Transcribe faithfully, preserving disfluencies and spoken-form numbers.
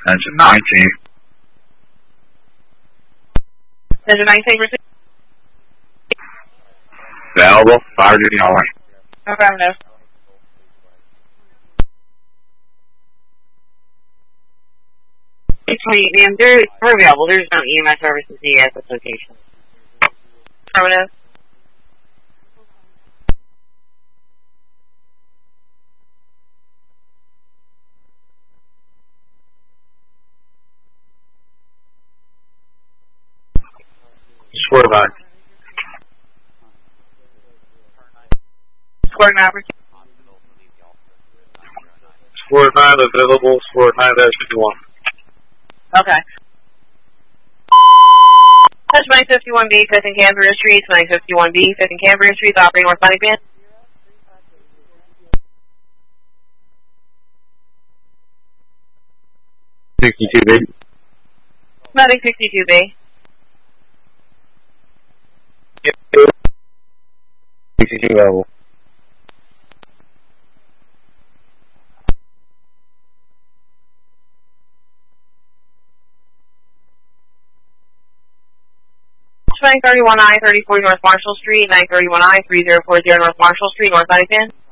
Engine nineteen. Engine nineteen, receive. Available, fire duty only. Affirmative. Actually, ma'am, they're, they're available. There's no E M S services yet at this location. Affirmative. Square nine. Square nine, receive. Square nine available, square nine dash fifty-one. Okay. Touch nine fifty-one B, fifth and Canberra Street, nine fifty-one B, fifth and Canberra Street, operating North Huntington. sixty-two B. Medic sixty-two B. sixty-two level. nine thirty-one I, thirty-four North Marshall Street, nine thirty-one I, three zero four zero North Marshall Street, North Huntington.